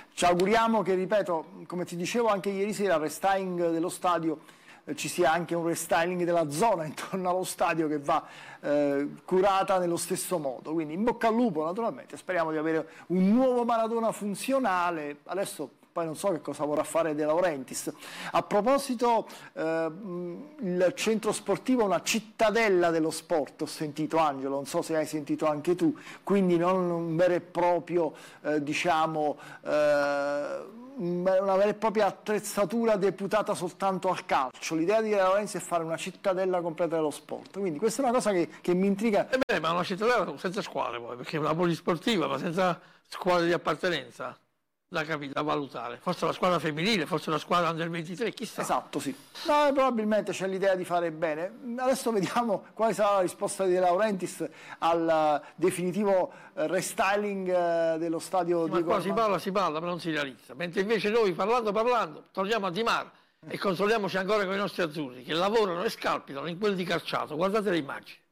Ci auguriamo che, ripeto, come ti dicevo anche ieri sera, il restyling dello stadio, ci sia anche un restyling della zona intorno allo stadio che va curata nello stesso modo. Quindi in bocca al lupo, naturalmente, speriamo di avere un nuovo Maradona funzionale. Adesso poi non so che cosa vorrà fare De Laurentiis. A proposito, il centro sportivo è una cittadella dello sport, ho sentito Angelo, non so se hai sentito anche tu, quindi non un vero e proprio, diciamo, una vera e propria attrezzatura deputata soltanto al calcio. L'idea di De Laurentiis è fare una cittadella completa dello sport, quindi questa è una cosa che mi intriga. Ma una cittadella senza squadre poi, perché è una polisportiva, ma senza squadre di appartenenza. Da valutare, forse la squadra femminile, forse la squadra under 23, chissà. Esatto, sì. No, probabilmente c'è l'idea di fare bene. Adesso vediamo quale sarà la risposta di De Laurentiis al definitivo restyling dello stadio di Diego Armando. Ma qua si parla, ma non si realizza. Mentre invece noi, parlando, torniamo a Di Mar e consoliamoci ancora con i nostri azzurri, che lavorano e scalpitano in quel di Carciato. Guardate le immagini.